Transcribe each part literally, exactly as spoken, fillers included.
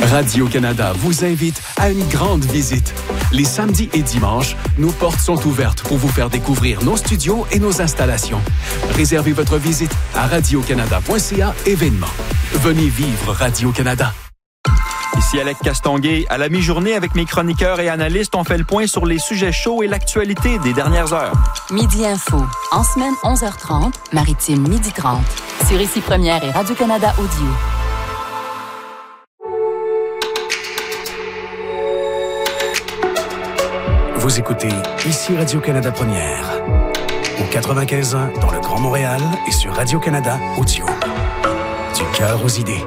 Radio-Canada vous invite à une grande visite. Les samedis et dimanches, nos portes sont ouvertes pour vous faire découvrir nos studios et nos installations. Réservez votre visite à radio canada point c a événements. Venez vivre Radio-Canada. Ici Alec Castonguay. À la mi-journée, avec mes chroniqueurs et analystes, on fait le point sur les sujets chauds et l'actualité des dernières heures. Midi Info. En semaine, onze heures trente. Maritime, midi trente. Sur Ici Première et Radio-Canada Audio. Vous écoutez Ici Radio-Canada Première. Au quatre-vingt-quinze ans dans le Grand Montréal et sur Radio-Canada Audio. Du cœur aux idées.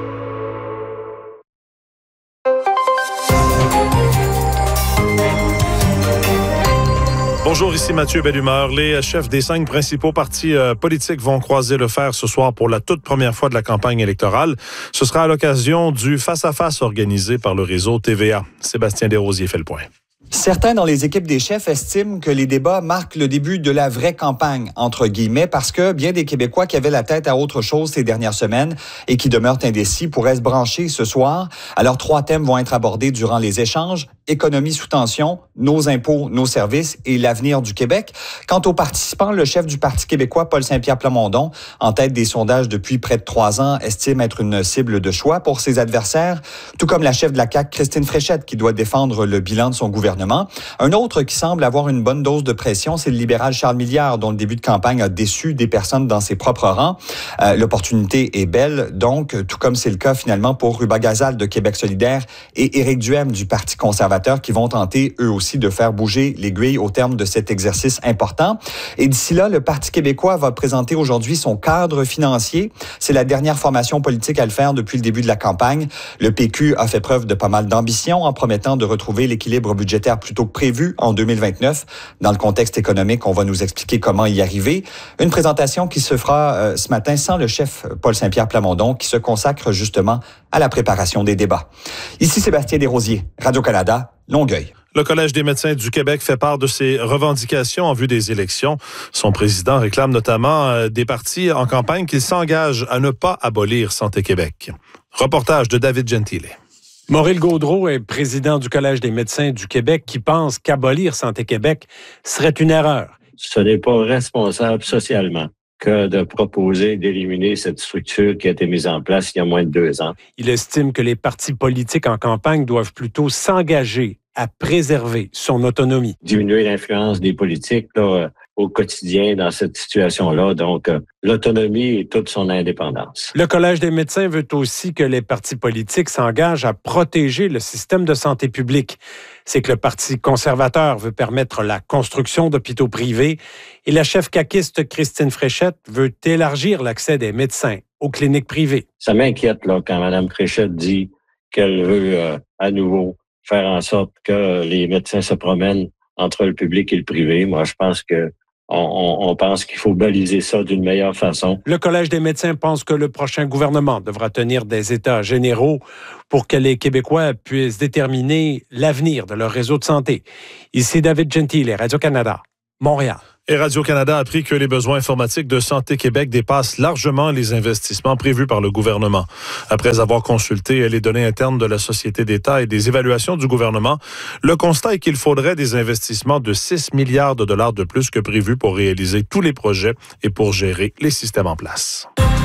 Bonjour, ici Mathieu Bellumeur. Les chefs des cinq principaux partis euh, politiques vont croiser le fer ce soir pour la toute première fois de la campagne électorale. Ce sera à l'occasion du face-à-face organisé par le réseau T V A. Sébastien Desrosiers fait le point. Certains dans les équipes des chefs estiment que les débats marquent le début de la vraie campagne, entre guillemets, parce que bien des Québécois qui avaient la tête à autre chose ces dernières semaines et qui demeurent indécis pourraient se brancher ce soir. Alors, trois thèmes vont être abordés durant les échanges: économie sous tension, nos impôts, nos services et l'avenir du Québec. Quant aux participants, le chef du Parti québécois, Paul Saint-Pierre Plamondon, en tête des sondages depuis près de trois ans, estime être une cible de choix pour ses adversaires, tout comme la chef de la C A Q, Christine Fréchette, qui doit défendre le bilan de son gouvernement. Un autre qui semble avoir une bonne dose de pression, c'est le libéral Charles Milliard, dont le début de campagne a déçu des personnes dans ses propres rangs. Euh, l'opportunité est belle, donc, tout comme c'est le cas finalement pour Ruba Gazal de Québec solidaire et Éric Duhem du Parti conservateur, qui vont tenter eux aussi de faire bouger l'aiguille au terme de cet exercice important. Et d'ici là, le Parti québécois va présenter aujourd'hui son cadre financier. C'est la dernière formation politique à le faire depuis le début de la campagne. Le P Q a fait preuve de pas mal d'ambition en promettant de retrouver l'équilibre budgétaire plus tôt que prévu en deux mille vingt-neuf. Dans le contexte économique, on va nous expliquer comment y arriver. Une présentation qui se fera euh, ce matin sans le chef Paul Saint-Pierre Plamondon, qui se consacre justement à la préparation des débats. Ici Sébastien Desrosiers, Radio-Canada, Longueuil. Le Collège des médecins du Québec fait part de ses revendications en vue des élections. Son président réclame notamment euh, des partis en campagne qu'ils s'engagent à ne pas abolir Santé Québec. Reportage de David Gentile. Maurice Gaudreault est président du Collège des médecins du Québec qui pense qu'abolir Santé Québec serait une erreur. Ce n'est pas responsable socialement que de proposer d'éliminer cette structure qui a été mise en place il y a moins de deux ans. Il estime que les partis politiques en campagne doivent plutôt s'engager à préserver son autonomie. Diminuer l'influence des politiques là, au quotidien dans cette situation-là. Donc, euh, l'autonomie et toute son indépendance. Le Collège des médecins veut aussi que les partis politiques s'engagent à protéger le système de santé publique. C'est que le Parti conservateur veut permettre la construction d'hôpitaux privés et la chef caquiste Christine Fréchette veut élargir l'accès des médecins aux cliniques privées. Ça m'inquiète là quand Mme Fréchette dit qu'elle veut euh, à nouveau faire en sorte que les médecins se promènent entre le public et le privé. Moi, je pense que On, on pense qu'il faut baliser ça d'une meilleure façon. Le Collège des médecins pense que le prochain gouvernement devra tenir des états généraux pour que les Québécois puissent déterminer l'avenir de leur réseau de santé. Ici David Gentile, Radio-Canada, Montréal. Et Radio-Canada a appris que les besoins informatiques de Santé Québec dépassent largement les investissements prévus par le gouvernement. Après avoir consulté les données internes de la Société d'État et des évaluations du gouvernement, le constat est qu'il faudrait des investissements de six milliards de dollars de plus que prévu pour réaliser tous les projets et pour gérer les systèmes en place.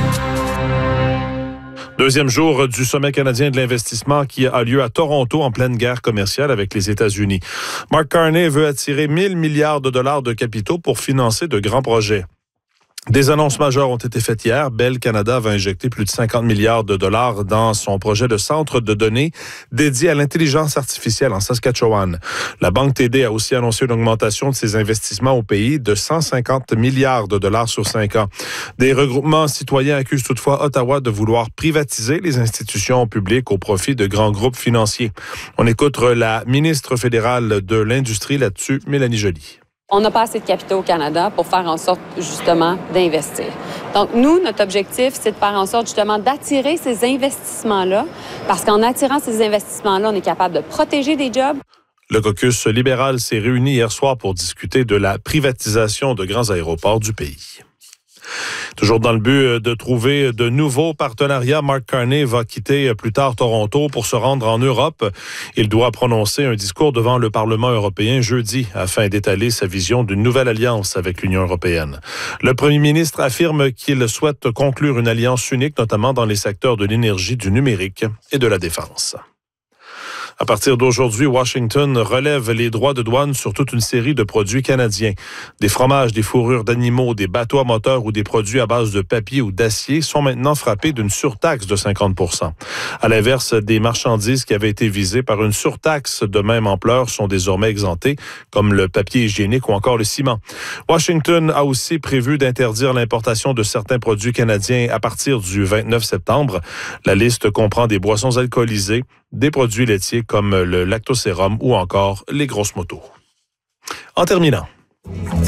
Deuxième jour du sommet canadien de l'investissement qui a lieu à Toronto en pleine guerre commerciale avec les États-Unis. Mark Carney veut attirer mille milliards de dollars de capitaux pour financer de grands projets. Des annonces majeures ont été faites hier. Bell Canada va injecter plus de cinquante milliards de dollars dans son projet de centre de données dédié à l'intelligence artificielle en Saskatchewan. La Banque T D a aussi annoncé une augmentation de ses investissements au pays de cent cinquante milliards de dollars sur cinq ans. Des regroupements citoyens accusent toutefois Ottawa de vouloir privatiser les institutions publiques au profit de grands groupes financiers. On écoute la ministre fédérale de l'Industrie là-dessus, Mélanie Joly. On n'a pas assez de capitaux au Canada pour faire en sorte, justement, d'investir. Donc, nous, notre objectif, c'est de faire en sorte, justement, d'attirer ces investissements-là, parce qu'en attirant ces investissements-là, on est capable de protéger des jobs. Le caucus libéral s'est réuni hier soir pour discuter de la privatisation de grands aéroports du pays. Toujours dans le but de trouver de nouveaux partenariats, Mark Carney va quitter plus tard Toronto pour se rendre en Europe. Il doit prononcer un discours devant le Parlement européen jeudi afin d'étaler sa vision d'une nouvelle alliance avec l'Union européenne. Le premier ministre affirme qu'il souhaite conclure une alliance unique, notamment dans les secteurs de l'énergie, du numérique et de la défense. À partir d'aujourd'hui, Washington relève les droits de douane sur toute une série de produits canadiens. Des fromages, des fourrures d'animaux, des bateaux à moteur ou des produits à base de papier ou d'acier sont maintenant frappés d'une surtaxe de cinquante pour cent. À l'inverse, des marchandises qui avaient été visées par une surtaxe de même ampleur sont désormais exemptées, comme le papier hygiénique ou encore le ciment. Washington a aussi prévu d'interdire l'importation de certains produits canadiens à partir du vingt-neuf septembre. La liste comprend des boissons alcoolisées, des produits laitiers comme le lactosérum ou encore les grosses motos. En terminant,